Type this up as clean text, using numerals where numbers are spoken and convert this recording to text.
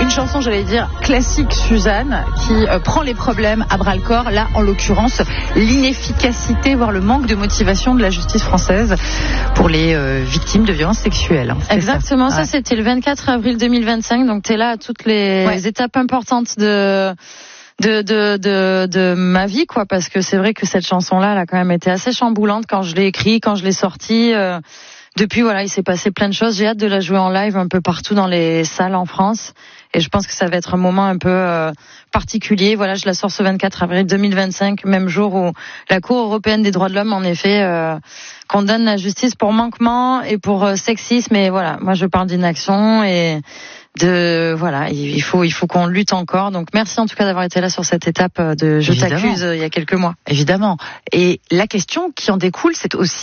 Une chanson, j'allais dire, classique, Suzanne, qui prend les problèmes à bras-le-corps. Là, en l'occurrence, l'inefficacité, voire le manque de motivation de la justice française pour les victimes de violences sexuelles. Exactement, ça c'était le 24 avril 2025, donc t'es là à toutes les étapes importantes de ma vie, quoi, parce que c'est vrai que cette chanson-là, elle a quand même été assez chamboulante quand je l'ai écrite, quand je l'ai sortie. Depuis, voilà, il s'est passé plein de choses. J'ai hâte de la jouer en live un peu partout dans les salles en France. Et je pense que ça va être un moment un peu particulier. Voilà, je la sors ce 24 avril 2025, même jour où la Cour européenne des droits de l'homme, en effet, condamne la justice pour manquement et pour sexisme. Et voilà, moi je parle d'inaction et il faut qu'on lutte encore. Donc merci en tout cas d'avoir été là sur cette étape de Je t'accuse il y a quelques mois. Évidemment. Et la question qui en découle, c'est aussi